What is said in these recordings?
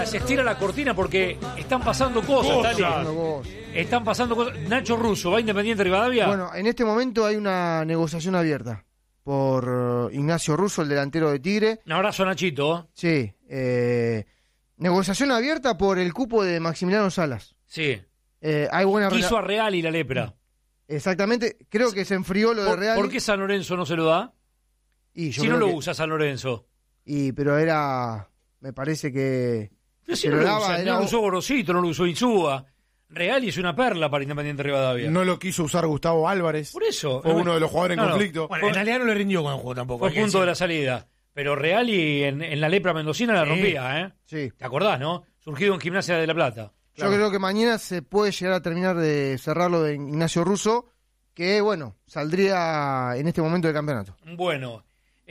se estira la cortina porque están pasando cosas, Tali. Están pasando cosas. Nacho Russo, ¿va a Independiente Rivadavia? Bueno, en este momento hay una negociación abierta por Ignacio Russo, el delantero de Tigre. Un abrazo a Nachito. Sí. Negociación abierta por el cupo de Maximiliano Salas. Sí. Hay buena Quiso a Real y la lepra. Exactamente. Creo que se enfrió lo de Real. ¿Por qué San Lorenzo no se lo da? Y yo si no lo que... usa San Lorenzo. Pero era... Me parece que... Pero si no lo usa, no lo usó Gorosito, no lo usó Insúa. Real es una perla para Independiente Rivadavia. No lo quiso usar Gustavo Álvarez. Por eso. Fue uno de los jugadores en conflicto. Bueno, en realidad no le rindió con el juego tampoco. Fue punto de la salida. Pero Real y en la lepra mendocina la rompía, ¿eh? Sí. ¿Te acordás, no? Surgido en Gimnasia de La Plata. Claro. Yo creo que mañana se puede llegar a terminar de cerrarlo de Ignacio Russo, que, bueno, saldría en este momento del campeonato. Bueno,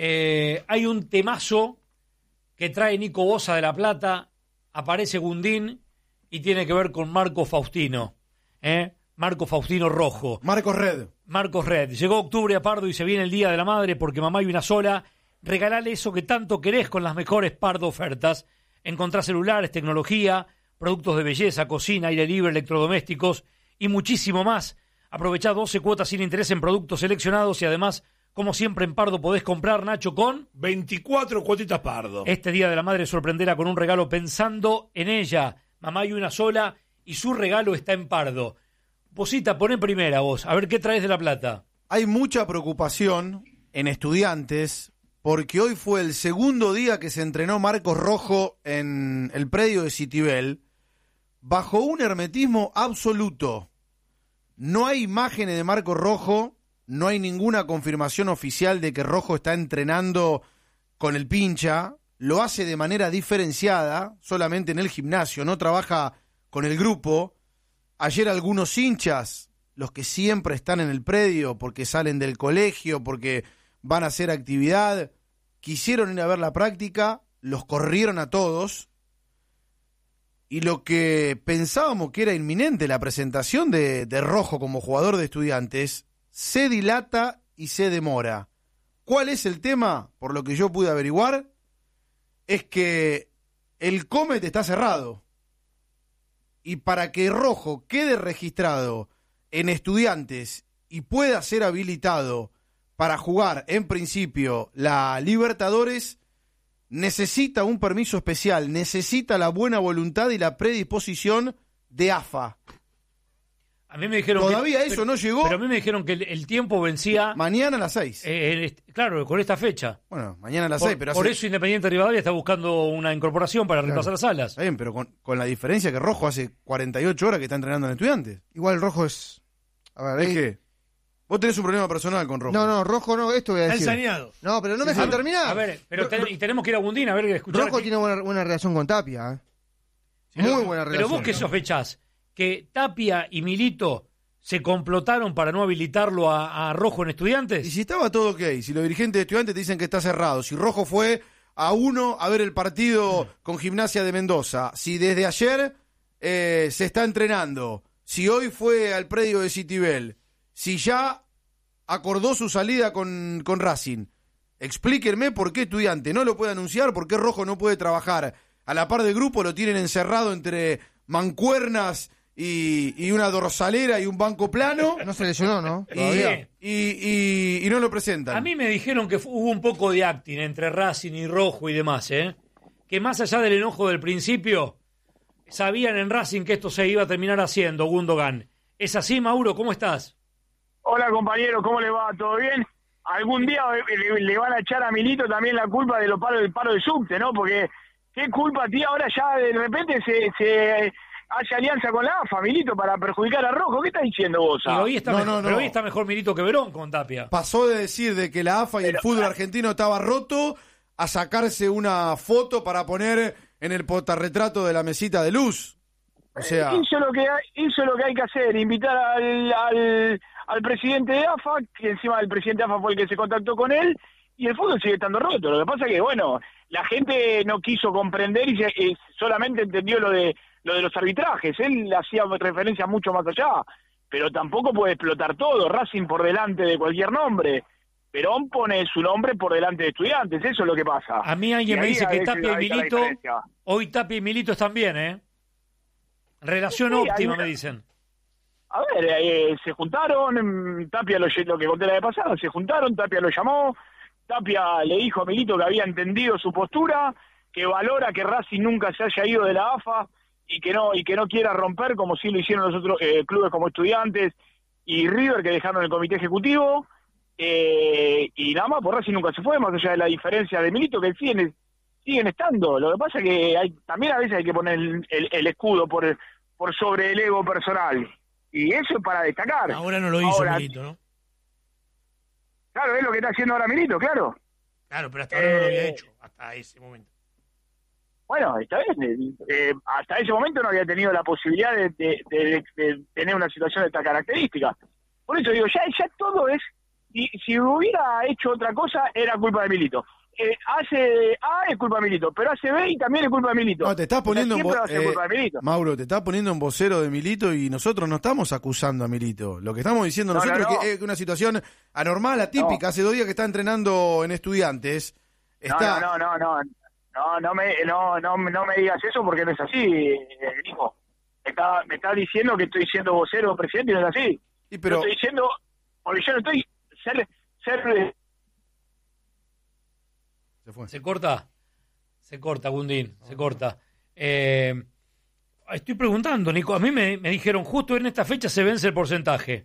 hay un temazo que trae Nico Bosa de La Plata, aparece Gundín y tiene que ver con Marco Faustino, Marco Faustino Rojo. Marcos Red. Llegó octubre a Pardo y se viene el Día de la Madre porque mamá hay una sola. Regalale eso que tanto querés con las mejores Pardo ofertas. Encontrá celulares, tecnología, productos de belleza, cocina, aire libre, electrodomésticos y muchísimo más. Aprovechá 12 cuotas sin interés en productos seleccionados y además, como siempre en Pardo podés comprar, Nacho, con 24 cuotitas Pardo. Este Día de la Madre sorprenderá con un regalo pensando en ella. Mamá hay una sola y su regalo está en Pardo. Vosita, poné primera vos, a ver qué traes de La Plata. Hay mucha preocupación en Estudiantes porque hoy fue el segundo día que se entrenó Marcos Rojo en el predio de Citibel bajo un hermetismo absoluto. No hay imágenes de Marcos Rojo, no hay ninguna confirmación oficial de que Rojo está entrenando con el pincha, lo hace de manera diferenciada, solamente en el gimnasio, no trabaja con el grupo. Ayer algunos hinchas, los que siempre están en el predio porque salen del colegio, porque van a hacer actividad, quisieron ir a ver la práctica, los corrieron a todos, y lo que pensábamos que era inminente, la presentación de Rojo como jugador de Estudiantes, se dilata y se demora. ¿Cuál es el tema? Por lo que yo pude averiguar, es que el Comet está cerrado, y para que Rojo quede registrado en Estudiantes y pueda ser habilitado para jugar, en principio, la Libertadores, necesita un permiso especial, necesita la buena voluntad y la predisposición de AFA. A mí me dijeron todavía que, eso pero, no llegó. Pero a mí me dijeron que el tiempo vencía... Mañana a las 6. Claro, con esta fecha. Bueno, mañana a las 6. Pero por eso Independiente Rivadavia está buscando una incorporación para reemplazar las alas. Está bien, pero con la diferencia que Rojo hace 48 horas que está entrenando en Estudiantes. Igual Rojo es... A ver, ¿Es que vos tenés un problema personal con Rojo? No, Rojo no, esto voy a decir. Está ensañado. No, pero no me dejan terminar. A ver, pero y tenemos que ir a Gundín a ver, escuchar. Rojo tiene buena relación con Tapia, Sí, muy buena relación. Pero vos qué sospechás, que Tapia y Milito se complotaron para no habilitarlo a Rojo en Estudiantes. Y si estaba todo ok, si los dirigentes de Estudiantes te dicen que está cerrado, si Rojo fue a ver el partido con Gimnasia de Mendoza, si desde ayer se está entrenando, si hoy fue al predio de Citibel, si ya acordó su salida con Racing, explíquenme por qué Estudiante no lo puede anunciar, por qué Rojo no puede trabajar a la par del grupo, lo tienen encerrado entre mancuernas y una dorsalera y un banco plano. No se lesionó, ¿no? Y no lo presentan. A mí me dijeron que hubo un poco de acting entre Racing y Rojo y demás, que más allá del enojo del principio, sabían en Racing que esto se iba a terminar haciendo, Gundogan. ¿Es así, Mauro? ¿Cómo estás? Hola, compañero, ¿cómo le va? ¿Todo bien? Algún día le van a echar a Milito también la culpa del paro de subte, ¿no? Porque qué culpa, tío, ahora ya de repente se hace alianza con la AFA, Milito, para perjudicar a Rojo. ¿Qué estás diciendo vos? Pero hoy está mejor Milito que Verón con Tapia. Pasó de decir de que la AFA y el fútbol argentino estaba roto a sacarse una foto para poner en el portarretrato de la mesita de luz. O sea, hizo lo que hay que hacer, invitar al presidente de AFA, que encima el presidente de AFA fue el que se contactó con él, y el fútbol sigue estando roto. Lo que pasa es que, bueno, la gente no quiso comprender y solamente entendió lo de los arbitrajes. Él hacía referencia mucho más allá, pero tampoco puede explotar todo. Racing por delante de cualquier nombre. Perón pone su nombre por delante de Estudiantes, eso es lo que pasa. A mí alguien Y me ahí dice a que veces Tapia y ahí está la Milito, diferencia. hoy Tapia y Milito están bien, ¿eh? Relación Sí, hay óptima, una- me dicen. A ver, se juntaron, Tapia lo que conté la vez pasada, se juntaron, Tapia lo llamó, Tapia le dijo a Milito que había entendido su postura, que valora que Racing nunca se haya ido de la AFA y que no quiera romper como sí lo hicieron los otros clubes como Estudiantes y River, que dejaron el comité ejecutivo, y nada más, por Racing nunca se fue, más allá de la diferencia de Milito, que siguen estando. Lo que pasa es que también a veces hay que poner el escudo por sobre el ego personal. Y eso es para destacar. Ahora no lo hizo Milito, ¿no? Claro, es lo que está haciendo ahora Milito, claro. Claro, pero hasta ahora no lo había hecho, hasta ese momento. Bueno, esta vez, hasta ese momento no había tenido la posibilidad de tener una situación de esta característica. Por eso digo, ya todo es, si hubiera hecho otra cosa, era culpa de Milito. Hace A es culpa de Milito, pero hace B y también es culpa de Milito. No, te estás poniendo siempre va a ser culpa de Milito. Mauro, te estás poniendo en vocero de Milito y nosotros no estamos acusando a Milito. Lo que estamos diciendo nosotros no. es que una situación anormal, atípica. Hace 2 días que está entrenando en Estudiantes. Está... No me digas eso porque no es así, Nico. Me está diciendo que estoy siendo vocero presidente y no es así. Sí, pero... Yo estoy diciendo, porque yo no estoy ser Se corta, Gundín, se corta. Estoy preguntando, Nico, a mí me dijeron, justo en esta fecha se vence el porcentaje.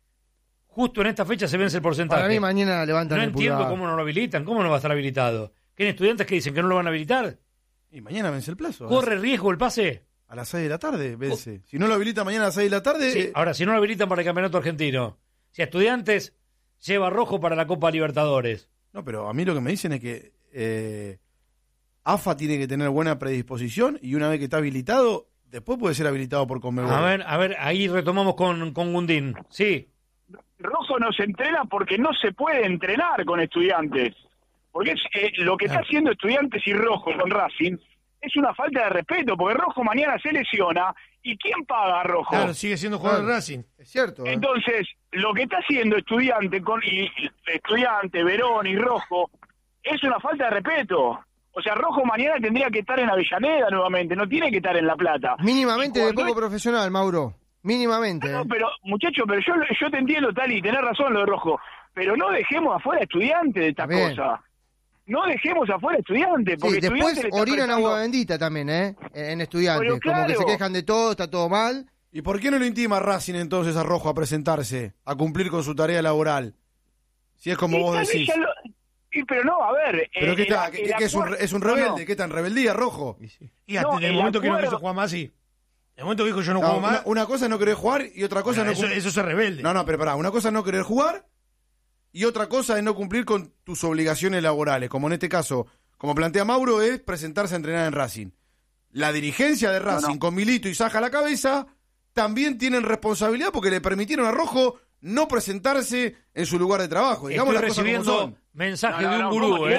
Para mí mañana levantan No el entiendo pulgar. cómo no lo habilitan, cómo no va a estar habilitado. ¿Tienen estudiantes que dicen que no lo van a habilitar? Y mañana vence el plazo. ¿Corre riesgo el pase? A las 6 de la tarde vence. Si no lo habilita mañana a las 6 de la tarde... Sí, ahora, si no lo habilitan para el campeonato argentino, si a Estudiantes lleva rojo para la Copa Libertadores. No, pero a mí lo que me dicen es que AFA tiene que tener buena predisposición y una vez que está habilitado, después puede ser habilitado por Conmebol. A ver, ahí retomamos con Gundín. Sí. Rojo no se entrena porque no se puede entrenar con Estudiantes. Porque lo que está haciendo Estudiantes y Rojo con Racing es una falta de respeto, porque Rojo mañana se lesiona, ¿y quién paga a Rojo? Claro, sigue siendo jugador de Racing. Es cierto. Entonces, lo que está haciendo Estudiante, Verón y Rojo, es una falta de respeto. O sea, Rojo mañana tendría que estar en Avellaneda nuevamente, no tiene que estar en La Plata. Mínimamente Y de cuando poco profesional, Mauro. Mínimamente. No, pero, muchacho, pero yo te entiendo, Tali, tenés razón lo de Rojo, pero no dejemos afuera Estudiantes de esta Bien. cosa. No dejemos afuera Estudiantes, porque Sí, después Estudiantes le está orinan prestando- agua bendita también, en Estudiantes. Pero Como que claro. se quejan de todo, está todo mal. ¿Y por qué no lo intima Racing entonces a Rojo a presentarse, a cumplir con su tarea laboral? Si es como Y vos tal vez decís. ya pero no, a ver... ¿Pero qué está? ¿Qué es un rebelde? No. ¿Qué está en rebeldía, Rojo? Y hasta No, en el el momento que no acuerdo- quiso jugar más, sí. En el momento que dijo yo no No, juego más, una cosa es no querer jugar y otra cosa bueno, es no eso es rebelde. No, pero pará, una cosa es no querer jugar y otra cosa es no cumplir con tus obligaciones laborales, como en este caso, como plantea Mauro, es presentarse a entrenar en Racing. La dirigencia de Racing, con Milito y Saja a la cabeza, también tienen responsabilidad porque le permitieron a Rojo no presentarse en su lugar de trabajo. Digamos Estoy las cosas como recibiendo son. mensaje No, de un no, gurú, ¿cómo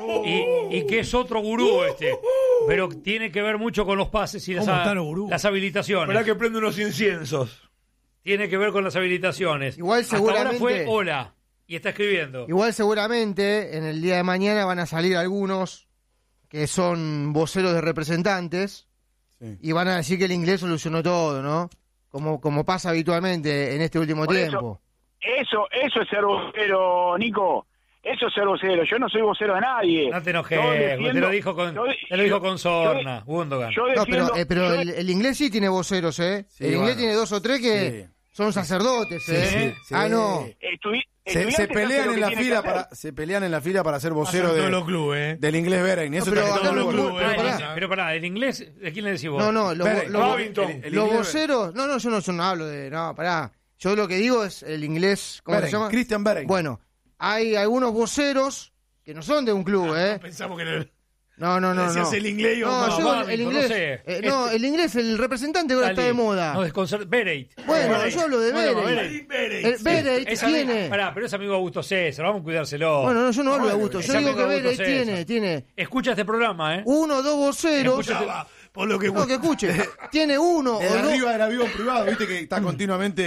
y que es otro gurú pero tiene que ver mucho con los pases y ¿Cómo están los gurús? las habilitaciones. Esperá que prende unos inciensos. Tiene que ver con las habilitaciones. Igual Hasta ahora seguramente- fue hola y está escribiendo. Igual seguramente en el día de mañana van a salir algunos que son voceros de representantes Sí. y van a decir que el inglés solucionó todo, ¿no? Como pasa habitualmente en este último Por tiempo. Eso es ser vocero, Nico. Eso es ser vocero. Yo no soy vocero de nadie. No te enojes, Yo defiendo- te lo dijo yo- con Sorna, Gundogan. Yo No, defiendo- pero yo- el inglés sí tiene voceros, ¿eh? Sí, el inglés bueno. tiene 2 o 3 que son sacerdotes, ¿eh? sí, sí. Ah, no. Se Estudiantes pelean hace lo en que la tiene fila que hacer. se pelean en la fila para ser Pasa vocero en todos los clubes, del inglés Beren. Eso pero está en acá todos los no- clubes. pero pará. Pero pará, ¿el inglés de quién le decís vos? No, Beren, Babington. el los inglés voceros, no, yo no hablo de, no, pará. Yo lo que digo es el inglés, ¿cómo Beren, se llama? Christian Beren. Bueno, hay algunos voceros que no son de un club, ¿eh? Pensamos que No. decías el inglés y No, vos, yo Babington, el inglés. no sé. El inglés, el representante ahora está de moda. No, Bereit. Bueno, Bereit. yo hablo de Bueno, Bereit. El Bereit Es tiene. amigo, pará, pero es amigo de Augusto César, vamos a cuidárselo. Bueno, no, yo no hablo de Augusto. es Yo digo amigo que de Augusto Bereit César. tiene Escucha este programa, ¿eh? 1 o 2 voceros. por lo que No, que escuche. Tiene uno o Desde dos. arriba del avión privado, viste que está continuamente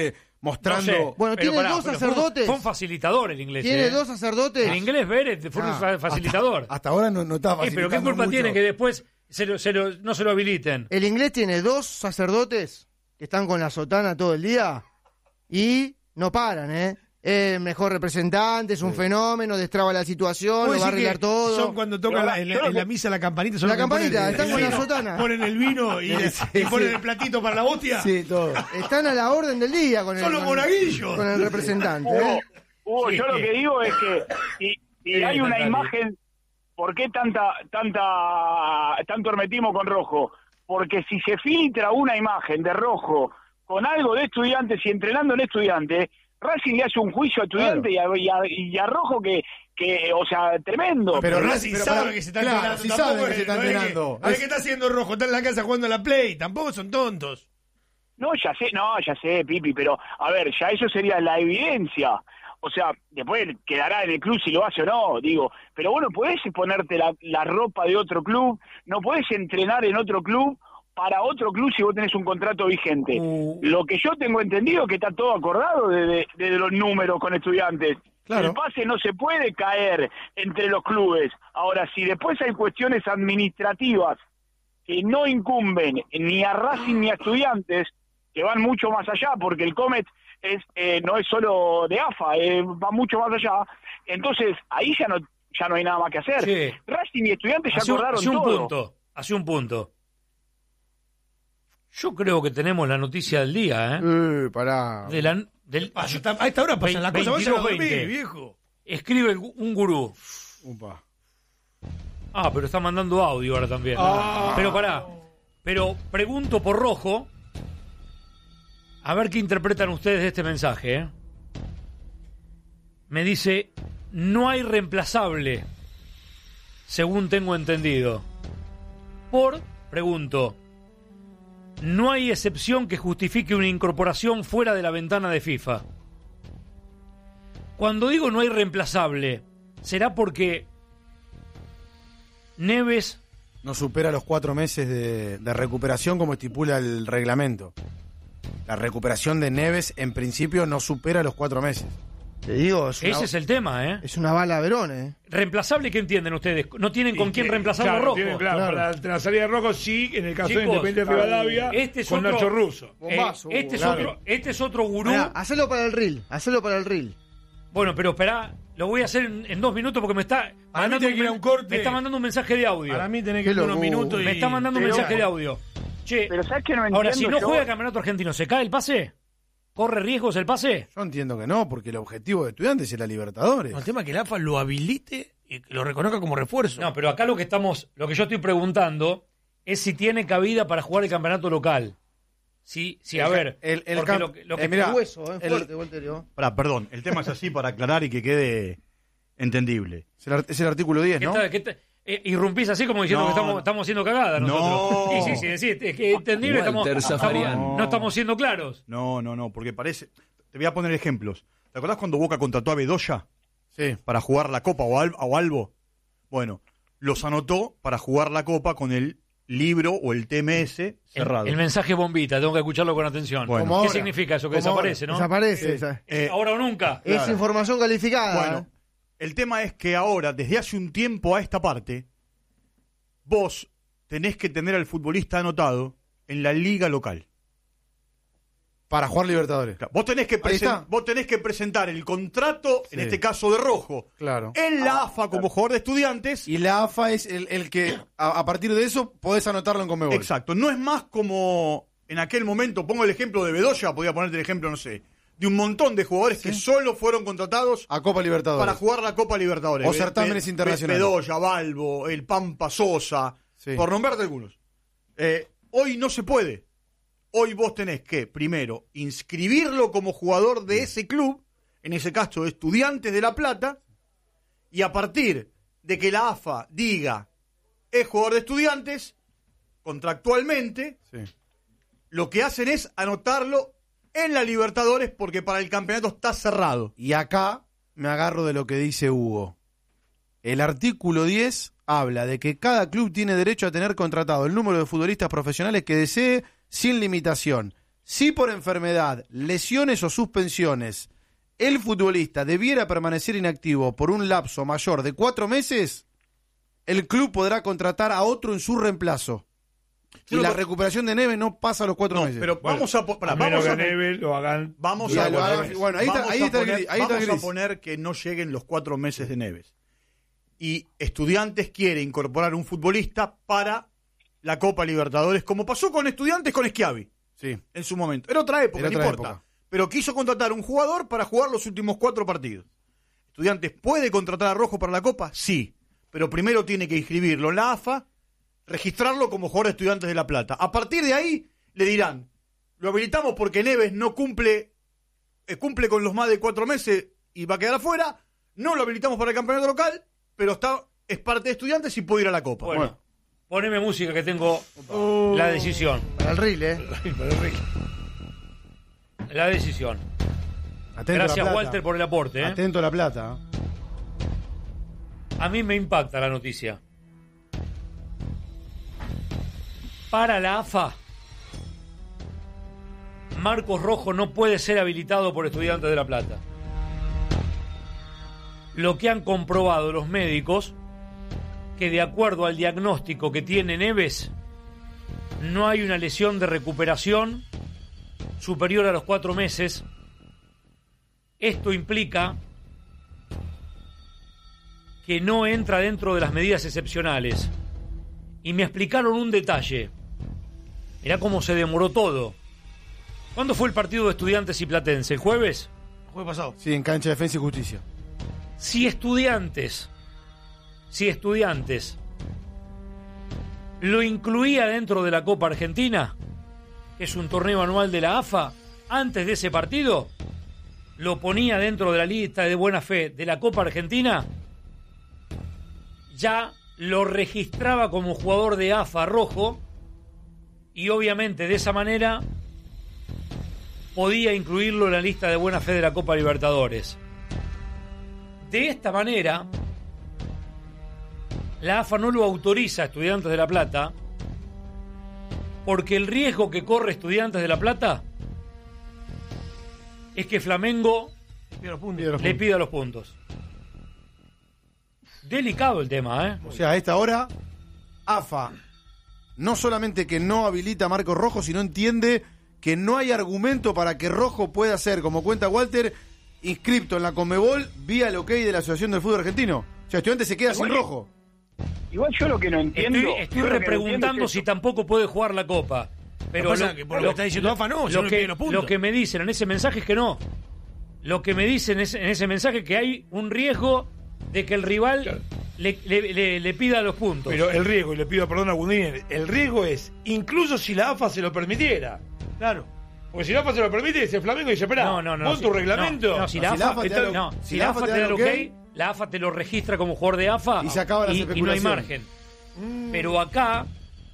mostrando... No sé, Bueno, pero tiene dos pero sacerdotes. Fue un facilitador el inglés. Tiene dos sacerdotes. El inglés Vélez fue un facilitador. Hasta ahora no está Pero ¿qué facilitando culpa mucho. tiene que después no se lo habiliten? El inglés tiene dos sacerdotes que están con la sotana todo el día y no paran, ¿eh? Es mejor representante, es un fenómeno, destraba la situación, lo va a arreglar todo. Son cuando tocan en la misa la campanita. Son La los que campanita, ponen están con la sotana. Ponen el vino y ponen el platito para la hostia. Sí, todo. Están a la orden del día con Son los monaguillos. con el representante. ¿eh? Hugo, Sí. yo lo que digo es que si hay una imagen, ¿por qué tanto hermetismo con Rojo? Porque si se filtra una imagen de Rojo con algo de Estudiantes y entrenando en Estudiantes, Racing le hace un juicio a Estudiantes y a Rojo que, o sea, tremendo. Pero Racing pero sabe para- que se está claro, entrenando. sí Tampoco sabe que es- se está no es que- entrenando. A ver qué está haciendo Rojo. Está en la casa jugando a la Play. Tampoco son tontos. No, ya sé, Pipi, pero a ver, ya eso sería la evidencia. O sea, después quedará en el club si lo hace o no, digo. Pero bueno, podés ponerte la ropa de otro club, no podés entrenar en otro club para otro club si vos tenés un contrato vigente. Lo que yo tengo entendido es que está todo acordado de los números con Estudiantes. Claro. El pase no se puede caer entre los clubes. Ahora, si después hay cuestiones administrativas que no incumben ni a Racing ni a Estudiantes, que van mucho más allá, porque el Comet no es solo de AFA, va mucho más allá, entonces ahí ya no hay nada más que hacer. Sí. Racing y Estudiantes ya acordaron todo. Hace un punto. Yo creo que tenemos la noticia del día, Pará. A esta hora pasan las cosas. Vayan a dormir, 22:20. viejo. Escribe un gurú. Upa. Pero está mandando audio ahora también. Pero pará. Pero pregunto por Rojo. A ver qué interpretan ustedes de este mensaje. Me dice, no hay reemplazable, según tengo entendido. Pregunto, no hay excepción que justifique una incorporación fuera de la ventana de FIFA. Cuando digo no hay reemplazable, ¿será porque Neves No supera los 4 meses de recuperación como estipula el reglamento. La recuperación de Neves, en principio, no supera los 4 meses. Te digo, ese es el tema, ¿eh? es una bala Verón, ¿eh? ¿Reemplazable qué entienden ustedes? ¿No tienen con quién reemplazar a Rojo? Claro, para la salida de Rojo sí, en el caso de Chicos, Independiente Rivadavia, este es con otro- Nacho Russo. Bombazo, este, Hugo, es otro gurú. Mirá, hacelo para el reel, Bueno, pero esperá, lo voy a hacer en 2 minutos porque me está Para mí tiene que ir a un corte. me está mandando un mensaje de audio. Para mí tenés que Qué ir unos locura. minutos y... Me está mandando un Pero- mensaje de audio. Che, Pero ¿sabes qué no entiendo ahora si no yo? juega el campeonato argentino, ¿se cae el pase? ¿Corre riesgos el pase? Yo entiendo que no, porque el objetivo de Estudiantes es la Libertadores. No, el tema es que el AFA lo habilite y que lo reconozca como refuerzo. No, pero acá lo que yo estoy preguntando es si tiene cabida para jugar el campeonato local. Sí, a ver. porque lo que mirá, hueso, el- fuerte, Volterio. Perdón, el tema es así para aclarar y que quede entendible. es el artículo 10, ¿no? irrumpís así como diciendo No, que no. estamos haciendo cagada nosotros. No. Sí, decís, es que entendible, no estamos siendo claros. No, porque parece... Te voy a poner ejemplos. ¿Te acordás cuando Boca contrató a Bedoya Sí. para jugar la Copa o Albo? Bueno, los anotó para jugar la Copa con el libro o el TMS cerrado. El mensaje bombita, tengo que escucharlo con atención. Bueno. Como ¿Qué ahora. significa eso? Que Como desaparece, ahora. ¿no? Desaparece. esa. Ahora o nunca. Es información calificada. Bueno, el tema es que ahora, desde hace un tiempo a esta parte, vos tenés que tener al futbolista anotado en la liga local. Para jugar Libertadores. Claro, Vos tenés que presentar el contrato, en Sí. este caso de Rojo, Claro. en la AFA como jugador de Estudiantes. Y la AFA es el que, a partir de eso, podés anotarlo en Conmebol. Exacto, no es más como en aquel momento, pongo el ejemplo de Bedoya, podía ponerte el ejemplo, no sé, de un montón de jugadores que solo fueron contratados A Copa Libertadores. para jugar la Copa Libertadores. O certámenes internacionales. Bedoya, Balbo, el Pampa Sosa, Sí. por nombrarte algunos. Hoy no se puede. Hoy vos tenés que, primero, inscribirlo como jugador de ese club, en ese caso Estudiantes de La Plata, y a partir de que la AFA diga es jugador de Estudiantes, contractualmente, Sí. lo que hacen es anotarlo en la Libertadores porque para el campeonato está cerrado. Y acá me agarro de lo que dice Hugo. El artículo 10 habla de que cada club tiene derecho a tener contratado el número de futbolistas profesionales que desee sin limitación. Si por enfermedad, lesiones o suspensiones, el futbolista debiera permanecer inactivo por un lapso mayor de 4 meses, el club podrá contratar a otro en su reemplazo. Y la recuperación de Neves no pasa a los 4 meses. Pero Bueno, vamos a menos que a Neves lo hagan. Vamos Y a lo hagan- poner, bueno, ahí está- ahí está el gris, ahí está el vamos a gris. poner que no lleguen los 4 meses de Neves. Y Estudiantes quiere incorporar un futbolista para la Copa Libertadores, como pasó con Estudiantes con Schiavi Sí. en su momento. Era otra época, Era no otra importa. época. Pero quiso contratar un jugador para jugar los últimos 4 partidos. ¿Estudiantes puede contratar a Rojo para la Copa? Sí. Pero primero tiene que inscribirlo en la AFA, registrarlo como jugador de Estudiantes de La Plata. A partir de ahí le dirán, lo habilitamos porque Neves no cumple con los más de 4 meses y va a quedar afuera. No lo habilitamos para el campeonato local, pero es parte de Estudiantes y puede ir a la Copa. Bueno, poneme música que tengo la decisión. Para el reel, La decisión. Atento a La Gracias, Plata. Walter, por el aporte. ¿eh? Atento a La Plata. A mí me impacta la noticia. Para la AFA, Marcos Rojo no puede ser habilitado por Estudiantes de La Plata. Lo que han comprobado los médicos, que de acuerdo al diagnóstico que tiene Neves, no hay una lesión de recuperación superior a los 4 meses. Esto implica que no entra dentro de las medidas excepcionales. Y me explicaron un detalle. Mirá cómo se demoró todo. ¿Cuándo fue el partido de Estudiantes y Platense? ¿El jueves? Jueves pasado. Sí, en cancha de Defensa y Justicia. Si Estudiantes lo incluía dentro de la Copa Argentina, que es un torneo anual de la AFA, antes de ese partido, lo ponía dentro de la lista de buena fe de la Copa Argentina, ya lo registraba como jugador de AFA Rojo y obviamente de esa manera podía incluirlo en la lista de buena fe de la Copa Libertadores. De esta manera, la AFA no lo autoriza a Estudiantes de La Plata porque el riesgo que corre Estudiantes de La Plata es que Flamengo le pida los puntos. Delicado el tema, ¿eh? O sea, a esta hora, AFA no solamente que no habilita a Marcos Rojo, sino entiende que no hay argumento para que Rojo pueda ser, como cuenta Walter, inscripto en la Conmebol vía el ok de la Asociación del Fútbol Argentino. O sea, Estudiantes se queda sin Rojo. Igual yo lo que no entiendo... Estoy yo lo que no repreguntando entiendo es si eso. tampoco puede jugar la Copa. Pero pasa que por lo que está diciendo AFA no, yo no le piden los puntos. lo que me dicen en ese mensaje es que no. Lo que me dicen en ese mensaje es que hay un riesgo de que el rival Claro. le pida los puntos. Pero el riesgo, y le pido perdón a Gundín, el riesgo es, incluso si la AFA se lo permitiera. Claro. Porque si la AFA se lo permite, dice Flamengo y dice, esperá, vos tu reglamento. Si la AFA te da el ok, la AFA te lo registra como jugador de AFA Y se acaban las y no hay especulaciones. margen. Pero acá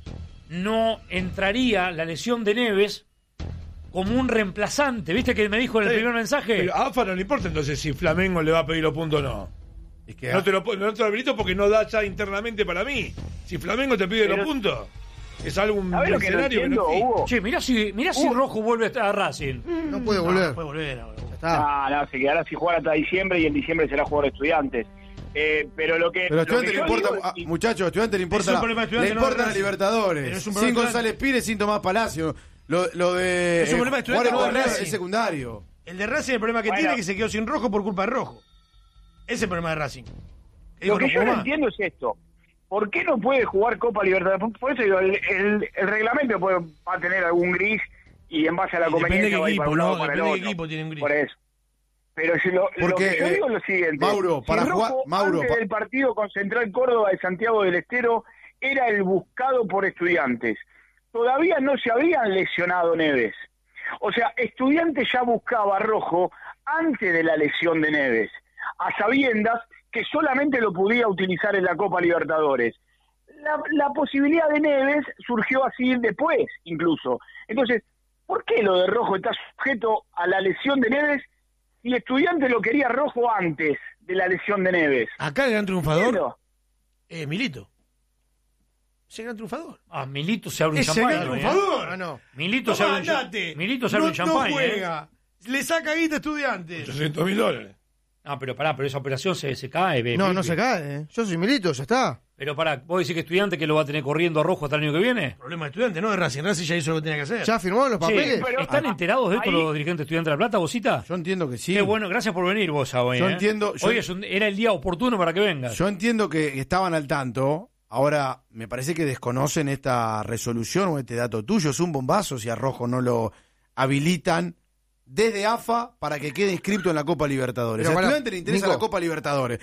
no entraría la lesión de Neves como un reemplazante. ¿Viste que me dijo en el Sí, primer mensaje? Pero a AFA no le importa entonces si Flamengo le va a pedir los puntos o no. Es que No te lo habilito porque no da ya internamente para mí. Si Flamengo te pide Pero- los puntos, es algún ¿Sabés lo que no escenario entiendo, no existe. Hugo? Che, mirá si Rojo vuelve a Racing. No puede volver. Puede volver ahora. Ya está. No, se quedará sin jugar hasta diciembre y en diciembre será jugador de Estudiantes. Pero lo que... Pero a lo que Estudiantes le yo importa, digo- y- muchachos, a Estudiantes le importa, Es un problema de Estudiantes, le no importa de la Racing. Libertadores. Pero es un Sin problema de González Pires, sin Tomás Palacio. Lo de Es un problema de jugar Estudiantes, en no de Borneo Racing. es secundario. El de Racing, el problema que Bueno. tiene es que se quedó sin Rojo por culpa de Rojo. Ese es el problema de Racing. Lo que yo no más. entiendo es esto. ¿Por qué no puede jugar Copa Libertadores? Por eso digo, el reglamento va a tener algún gris y en base a la Y depende conveniencia qué va a ir para equipo, un lado ¿no? o para el Depende qué otro. equipo tiene un gris. Por eso. Pero lo Porque, que yo digo es lo siguiente. Mauro, para si jugar- Rojo, Mauro, antes del partido con Central Córdoba de Santiago del Estero era el buscado por Estudiantes. Todavía no se habían lesionado Neves. O sea, Estudiantes ya buscaba a Rojo antes de la lesión de Neves, a sabiendas que solamente lo podía utilizar en la Copa Libertadores. La posibilidad de Neves surgió así después, incluso. Entonces, ¿por qué lo de Rojo está sujeto a la lesión de Neves si Estudiantes lo quería Rojo antes de la lesión de Neves? Acá el gran triunfador ¿Entiendo? es Milito. Es el gran triunfador. Milito se abre un Es el champán. gran triunfador. no. Milito se abre un champán. No juega. Le saca guita a Estudiantes. $800.000. Pero esa operación se cae. No se cae. Yo soy Milito, ya está. Pero vos decís que Estudiante que lo va a tener corriendo a Rojo hasta el año que viene. El problema de Estudiantes, no de Racing. Racing ya hizo lo que tenía que hacer. ¿Ya firmó los papeles? pero- ¿Están enterados de esto los dirigentes de Estudiantes de La Plata, Bosita? Yo entiendo que sí. Qué bueno, gracias por venir vos hoy. Yo entiendo- Hoy era el día oportuno para que vengas. Yo entiendo que estaban al tanto. Ahora, me parece que desconocen esta resolución o este dato tuyo. Es un bombazo si a Rojo no lo habilitan desde AFA para que quede inscripto en la Copa Libertadores. Pero A para, Estudiantes le interesa Nico. la Copa Libertadores.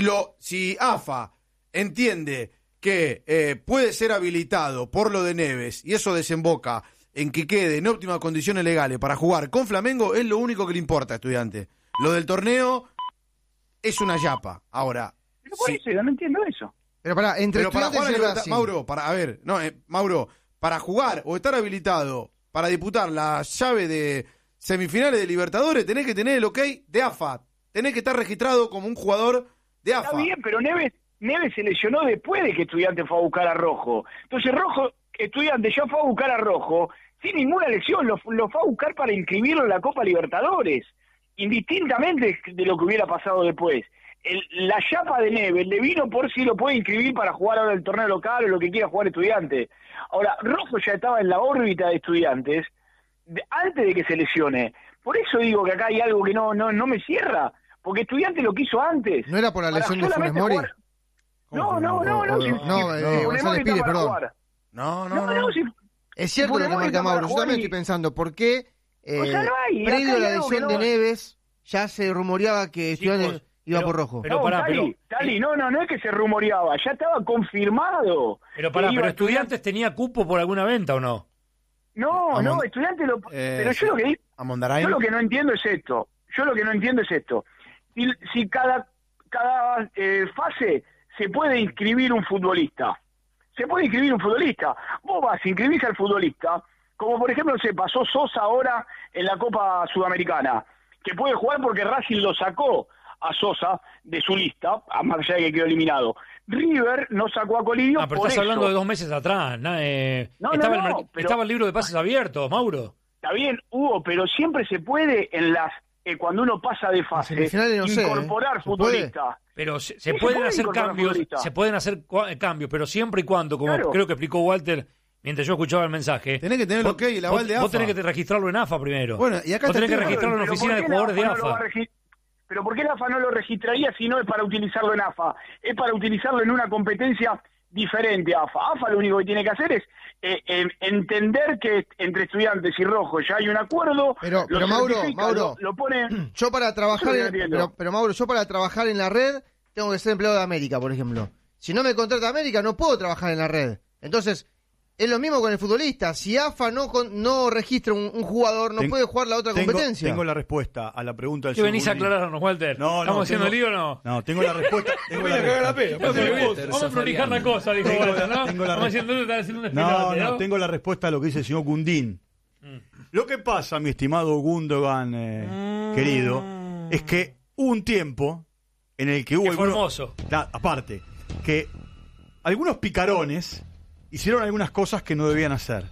Si AFA entiende que puede ser habilitado por lo de Neves y eso desemboca en que quede en óptimas condiciones legales para jugar con Flamengo, es lo único que le importa a Estudiantes. Lo del torneo es una yapa. Ahora, Pero por eso yo no entiendo eso. Pero para jugar Estudiantes a y Libertad- Racing. Mauro, para jugar o estar habilitado para disputar la llave de semifinales de Libertadores, tenés que tener el ok de AFA. Tenés que estar registrado como un jugador de AFA. Está bien, pero Neves se lesionó después de que Estudiantes fue a buscar a Rojo. Entonces Estudiantes ya fue a buscar a Rojo sin ninguna lesión, lo fue a buscar para inscribirlo en la Copa Libertadores, indistintamente de lo que hubiera pasado después. La chapa de Neves le vino por si lo puede inscribir para jugar ahora el torneo local o lo que quiera jugar Estudiantes. Ahora, Rojo ya estaba en la órbita de Estudiantes antes de que se lesione. Por eso digo que acá hay algo que no me cierra, porque Estudiantes lo quiso antes. ¿No era por la Para lesión de Funes solamente Mori? jugar- No. González Pires, perdón. No. Es cierto lo que marca Mauro. Yo también estoy pensando, ¿por qué O sea, no hay, acá previo a hay la algo que lesión de no- Neves ya se rumoreaba que Estudiantes Chicos, iba por Rojo? pero pará, Tali, no es que se rumoreaba, ya estaba confirmado. Pero Estudiantes tenía cupo por alguna venta o no. No, Estudiantes lo... pero yo lo que digo... A Mondarain. Yo lo que no entiendo es esto. Si cada fase se puede inscribir un futbolista. Vos vas a inscribirse al futbolista, como por ejemplo se pasó Sosa ahora en la Copa Sudamericana, que puede jugar porque Racing lo sacó a Sosa de su lista, a más allá de que quedó eliminado. River no sacó a Colidio Pero por estás hablando eso. de 2 meses atrás. pero- Estaba el libro de pases abierto, Mauro. Está bien, Hugo, pero siempre se puede en las cuando uno pasa de fase semifinales no sé, incorporar ¿se futbolistas. Pero se Sí, pueden puede hacer incorporar cambios, futbolistas. se pueden hacer cambios, pero siempre y cuando, como Claro. creo que explicó Walter mientras yo escuchaba el mensaje. Tenés que tener el ok y el aval de AFA. Vos tenés que registrarlo en AFA primero. Bueno, y acá vos está tenés que el tema. registrarlo en la Pero oficina de ¿por qué jugadores de la AFA no lo va AFA. a Pero ¿por qué la AFA no lo registraría si no es para utilizarlo en AFA? Es para utilizarlo en una competencia diferente a AFA. AFA lo único que tiene que hacer es entender que entre Estudiantes y Rojo ya hay un acuerdo. Pero lo Mauro, certifica, Mauro, lo pone... Yo para trabajar Eso es lo que entiendo. pero Mauro, yo para trabajar en la red tengo que ser empleado de América, por ejemplo. Si no me contrata América, no puedo trabajar en la red. Entonces, es lo mismo con el futbolista. Si AFA no registra un jugador, no puede jugar la otra competencia. Tengo la respuesta a la pregunta del ¿Qué venís a señor aclararnos, Walter? No, ¿Estamos haciendo tengo- lío o no? No, tengo la respuesta. Tengo la Mira, caga la respuesta. pena. Vamos a prolijar la cosa, dijo Tengo Walter, ¿no? tengo la Estamos respuesta. haciendo un No, despelote, tengo la respuesta a lo que dice el señor Gundín. Lo que pasa, mi estimado Gundogan, querido, es que hubo un tiempo en el que hubo... Que fue algunos- hermoso. aparte, que algunos picarones hicieron algunas cosas que no debían hacer.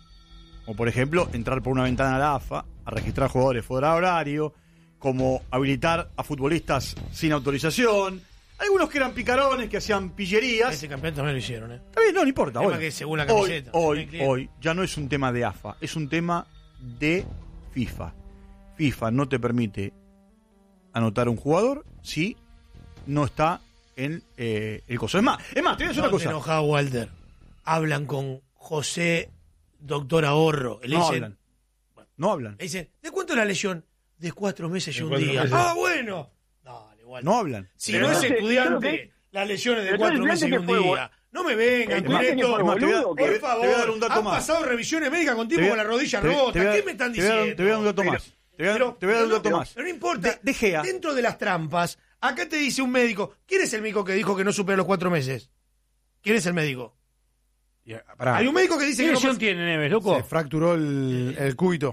Como por ejemplo, entrar por una ventana a la AFA, a registrar jugadores fuera de horario, como habilitar a futbolistas sin autorización. Algunos que eran picarones, que hacían pillerías. Ese campeonato no lo hicieron, ¿eh? Está bien, no importa. Tema Bueno, que según la camiseta. hoy ya no es un tema de AFA, es un tema de FIFA. FIFA no te permite anotar un jugador si no está en el coso. Es más, te voy a decir una No te cosa. enojás, Walter. Hablan con José, doctor Ahorro. Le No dicen, hablan. No hablan. Le dicen, ¿de cuánto es la lesión? De 4 meses y De un 4 día. meses. Ah, bueno. Dale, Walter. No hablan. Si Pero no es entonces, estudiante, ¿yo qué? las lesiones de Pero 4 entonces, meses y un ¿estudiante qué fue, día. No me vengan con ¿Estudiante esto. qué fue, Es más, te voy a- boludo? Por te favor, voy a dar un dato han más. pasado revisiones médicas con tipo Te voy a- con la rodilla te voy a- rota. te voy a- ¿Qué me están te voy a dar- diciendo? te voy a dar un dato Pero- más. Te voy a dar un dato pero- más. Pero no importa. De Gea. Dentro de las trampas, acá te dice un médico. ¿Quién es el médico que dijo que no supera los 4 meses? ¿Quién es el médico? Pará, Hay un médico que dice ¿Qué que no lesión pasa- tiene Neves, loco? se fracturó el cúbito.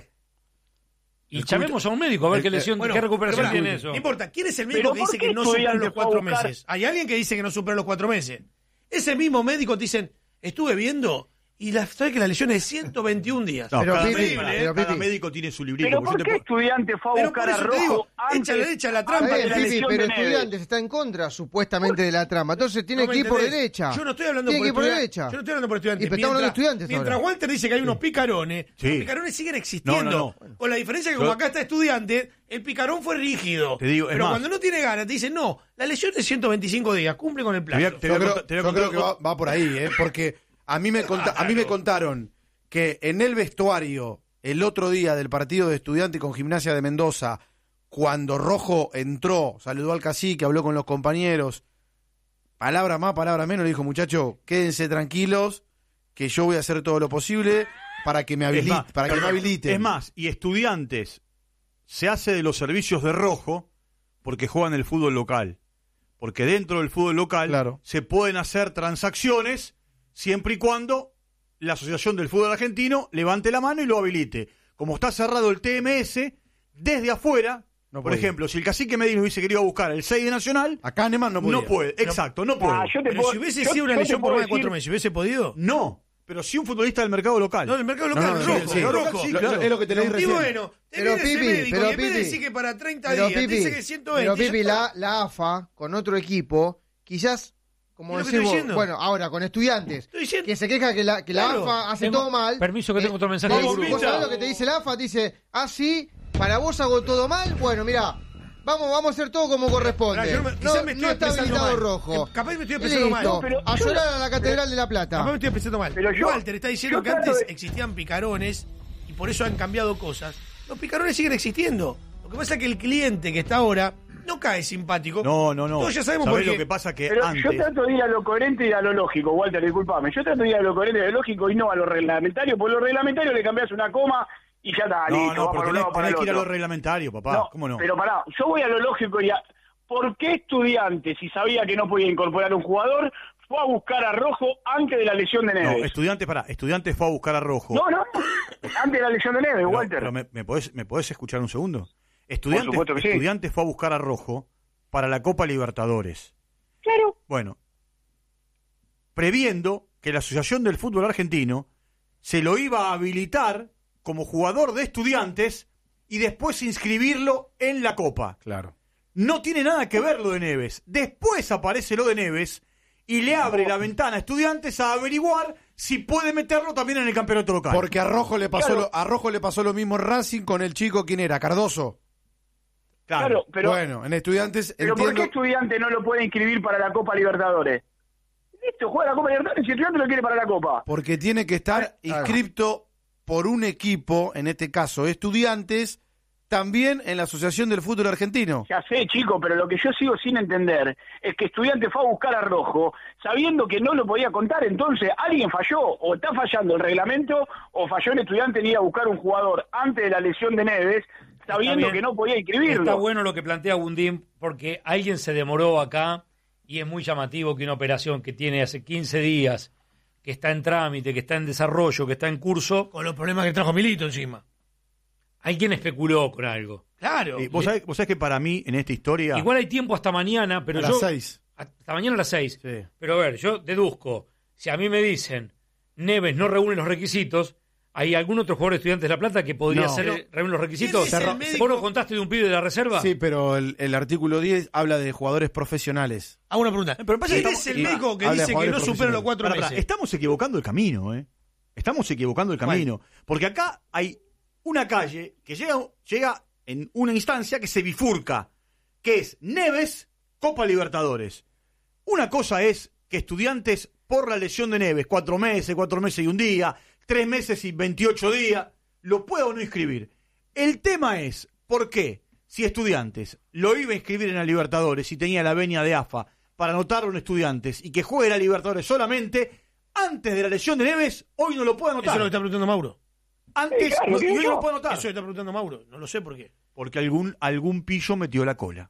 Y llamemos a un médico a ver qué lesión, Bueno, qué recuperación pero pará, tiene eso. No importa, ¿quién es el médico Pero que ¿por dice qué que no supera Estudiantes los fue a 4 buscar- meses? Hay alguien que dice que no supera los 4 meses. Ese mismo médico te dicen, Estuve viendo y sabes que la lesión es 121 días. No, Pero cada, Pipi, cada médico tiene su librito. Pero ¿por qué Estudiantes fue a buscar a Rojo antes? Echa la trampa. Está bien, de la Pipi, lesión pero de Neves. Estudiantes está en contra, supuestamente, de la trama. Entonces tiene No me que ir por entendés. derecha. Yo no estoy hablando Tiene por que ir por Estudiantes. derecha. Yo no estoy hablando por Estudiantes. Y pero estamos hablando de Estudiantes mientras ahora. Walter dice que hay unos picarones, Sí. los picarones siguen existiendo. No. Con la diferencia que como acá está Estudiante, el picarón fue rígido. Te digo, es pero más. cuando no tiene ganas, te dicen, no, la lesión es 125 días, cumple con el plazo. Te voy a Yo contar- creo que va por ahí, porque a mí me contaron que en el vestuario el otro día del partido de Estudiantes con Gimnasia de Mendoza, cuando Rojo entró, saludó al cacique, habló con los compañeros, palabra más, palabra menos, le dijo, muchachos, quédense tranquilos, que yo voy a hacer todo lo posible para que me habiliten. Es más, y Estudiantes se hace de los servicios de Rojo porque juegan el fútbol local. Porque dentro del fútbol local Claro. se pueden hacer transacciones siempre y cuando la Asociación del Fútbol Argentino levante la mano y lo habilite. Como está cerrado el TMS, desde afuera, No por podía. ejemplo, si el cacique Medina hubiese querido buscar el 6 de Nacional, Acá Neman no podía. no puede. Exacto, no puede. Pero si hubiese sido una lesión por más de 4 meses, ¿hubiese podido? No, pero sí un futbolista del mercado local. No, el mercado local, No, rojo, sí, rojo. sí, Lo- claro. Es lo que te leí Y recién. bueno, te Pero, viene ese Pipi, médico pero, y en vez de Pipi, decir que para 30 Pero días, te Pipi, dice que 120. pero Pipi, ya está. la AFA, con otro equipo, quizás, como Es lo que decís estoy vos, diciendo. bueno, ahora con Estudiantes, Estoy diciendo. que se queja que la Claro. AFA hace Tengo- todo mal. permiso que tengo otro mensaje te del dice, grupo. ¿vos sabés lo que te dice la AFA? Te dice, sí, para vos hago todo mal, bueno, mira, vamos a hacer todo como corresponde. Pará, yo quizás me estoy No está expresando habilitado mal. Rojo. Capaz me estoy Y expresando mal. listo, No, pero a yo- llorar a la Catedral de la Capaz me Plata. estoy expresando mal. Pero yo- Walter está diciendo yo que trato antes de- existían picarones y por eso han cambiado cosas. Los picarones siguen existiendo. Lo que pasa es que el cliente que está ahora no cae simpático. No. Todos ya sabemos ¿Sabés por qué. lo que pasa? Que Pero antes... yo trato de ir a lo coherente y a lo lógico, Walter, disculpame. Yo trato de ir a lo coherente y a lo lógico y no a lo reglamentario, porque lo reglamentario le cambias una coma y ya está, listo, No, va para porque un lado, para tenés el que ir a lo otro. reglamentario, papá. ¿Cómo no? Pero pará, yo voy a lo lógico y a... ¿Por qué Estudiantes, si sabía que no podía incorporar un jugador, fue a buscar a Rojo antes de la lesión de No, Neves? Estudiantes fue a buscar a Rojo. No, antes de la lesión de Neves, Pero- Walter. pero ¿me podés escuchar un segundo? supuesto que sí. Estudiantes fue a buscar a Rojo para la Copa Libertadores. Claro. Bueno, previendo que la Asociación del Fútbol Argentino se lo iba a habilitar como jugador de Estudiantes y después inscribirlo en la Copa. Claro. No tiene nada que ver lo de Neves. Después aparece lo de Neves y le abre la ventana a Estudiantes a averiguar si puede meterlo también en el campeonato local. Porque a Rojo le pasó, Claro. a Rojo le pasó lo mismo en Racing con el chico, ¿quién era? Cardoso. Claro, pero, Bueno, en Estudiantes pero ¿por qué entiendo. Estudiante no lo puede inscribir para la Copa Libertadores? Listo, juega la Copa Libertadores y Estudiante lo quiere para la Copa. Porque tiene que estar inscripto por un equipo, en este caso Estudiantes, también en la Asociación del Fútbol Argentino. Ya sé, chico, pero lo que yo sigo sin entender es que Estudiante fue a buscar a Rojo sabiendo que no lo podía contar. Entonces, alguien falló, o está fallando el reglamento, o falló el Estudiante en ir a buscar un jugador antes de la lesión de Neves, sabiendo bien. que no podía inscribirlo. Está bueno lo que plantea Gundín, porque alguien se demoró acá y es muy llamativo que una operación que tiene hace 15 días, que está en trámite, que está en desarrollo, que está en curso, Con los problemas que trajo Milito encima. alguien especuló con algo. Claro. ¿Vos sabés que para mí, en esta historia... Igual hay tiempo hasta mañana, pero A yo... las 6. Hasta mañana a las 6. Sí. Pero a ver, yo deduzco, si a mí me dicen Neves no reúne los requisitos, ¿hay algún otro jugador de Estudiantes de La Plata que podría No. reúne los requisitos? ¿Quién es el médico? ¿Vos no contaste de un pibe de la reserva? Sí, pero el artículo 10 habla de jugadores profesionales. Hago una pregunta. Pero pasa que ¿Quién estamos- es el y- médico que habla de dice que jugadores no supera los 4 Pará, meses? estamos equivocando el camino, ¿eh? Estamos equivocando el camino. Porque acá hay una calle que llega en una instancia que se bifurca, que es Neves, Copa Libertadores. Una cosa es que Estudiantes, por la lesión de Neves, 4 meses y un día, 3 meses y 28 días, lo pueda o no inscribir. El tema es, ¿por qué? Si Estudiantes lo iba a inscribir en la Libertadores y tenía la venia de AFA para anotarlo en Estudiantes y que juegue la Libertadores solamente, antes de la lesión de Neves, hoy no lo puede Eso anotar. es lo que está preguntando Mauro. Antes, claro, y hoy no yo- lo puede anotar. Eso que está preguntando Mauro. No lo sé por qué. Porque algún pillo metió la cola.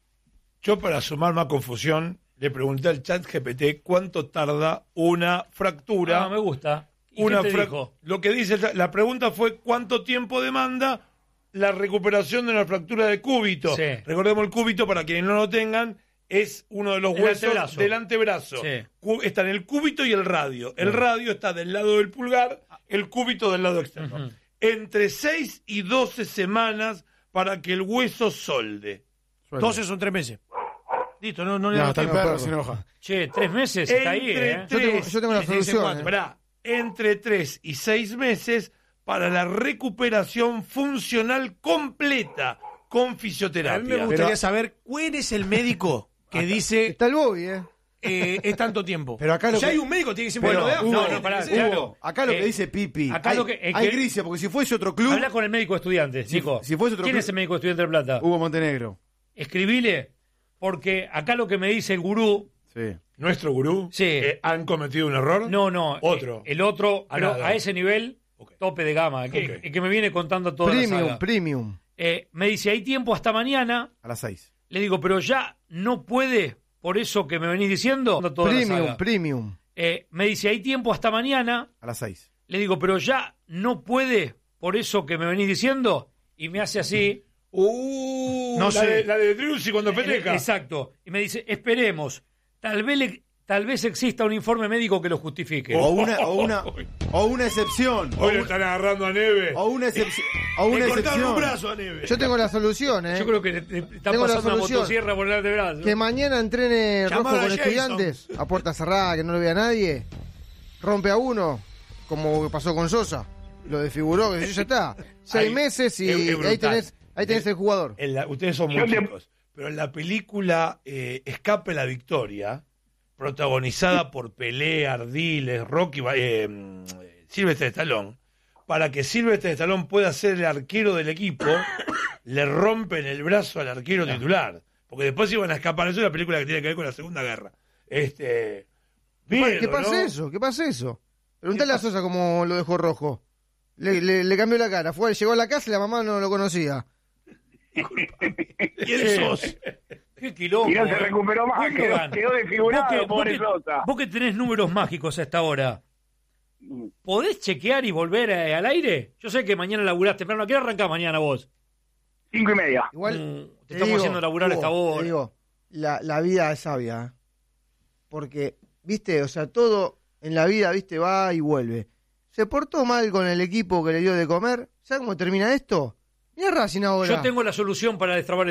Yo, para sumar más confusión, le pregunté al chat GPT cuánto tarda una fractura. Ah, me gusta. ¿Y Una qué te fra- dijo? Lo que dice la pregunta fue cuánto tiempo demanda la recuperación de una fractura de cúbito. Sí. Recordemos el cúbito, para quienes no lo tengan, es uno de los El huesos antebrazo. del antebrazo. Sí. Está en el cúbito y el radio. El radio está del lado del pulgar, el cúbito del lado externo. Ujú. Entre 6 y 12 semanas para que el hueso solde. 12 son 3 meses. Listo, no le No, damos está el tiempo. perro, se enoja. Che, 3 meses está ahí, Entre ¿eh? Yo tengo la solución. Esperá, entre 3 y 6 meses para la recuperación funcional completa con A fisioterapia. mí me gustaría Pero- saber cuál es el médico que dice Está el Bobby, es tanto tiempo. Pero acá lo ya que- hay un médico, tiene que decir, Pero, bueno, de AFA, Hugo, tiene que pará, ser- claro. Acá lo que Eh, dice Pipi. acá hay, lo que- hay que- grises, porque si fuese otro club, Habla con el médico de estudiantes, Nico. si fuese otro ¿Quién club- es el médico de estudiantes de Plata? Hugo Montenegro. Escribile, porque acá lo que me dice el gurú, Sí. Nuestro gurú, Sí. ¿han cometido un error? no, Otro. el otro, pero nada. a ese nivel, Ok. tope de gama, Ok. que me viene contando toda la saga. Premium. Me dice, hay tiempo hasta mañana. A las 6. Le digo, pero ya no puede, por eso que me venís diciendo. Toda la saga. Premium. Me dice, hay tiempo hasta mañana. A las 6. Le digo, pero ya no puede, por eso que me venís diciendo. Y me hace así. No la, sé. la de Driussi cuando festeja. Exacto. Y me dice, esperemos. Tal vez exista un informe médico que lo justifique. O una excepción. Hoy le están agarrando a Neve. O una excepción. O una Le cortaron un excepción. brazo a Neve. Yo tengo la solución, Yo creo que le está Tengo la pasando una solución. motosierra por el antebrazo. Que mañana entrene Llamar Rojo a con Jason. estudiantes, a puerta cerrada, que no lo vea nadie. Rompe a uno, como pasó con Sosa. Lo desfiguró, que ya está. 6 Ahí, meses y es brutal. ahí tenés el jugador. Ustedes son muy chicos, pero en la película Escape la Victoria, protagonizada por Pelé, Ardiles, Rocky, Sylvester Stallone, para que Sylvester Stallone pueda ser el arquero del equipo, le rompen el brazo al arquero titular, porque después iban a escapar. Eso es una película que tiene que ver con la Segunda Guerra. ¿Qué Miedo, pasa ¿no? eso? ¿Qué pasa eso? Preguntale a Sosa cómo lo dejó Rojo. Le cambió la cara. Llegó a la casa y la mamá no lo conocía. ¿Quién sos? Qué quilombo. Y no se recuperó más, ¿Cuánto quedó gana? desfigurado, pobre Sosa. Vos que tenés números mágicos a esta hora, ¿podés chequear y volver al aire? Yo sé que mañana laburaste, pero ¿a qué hora arrancás mañana vos? 5:30. Igual Te estamos haciendo laburar a esta hora. Te digo, la vida es sabia. Porque, viste, o sea, todo en la vida, viste, va y vuelve. Se portó mal con el equipo que le dio de comer. ¿Sabes cómo termina esto? Mira Racing ahora. Yo tengo la solución para destrabar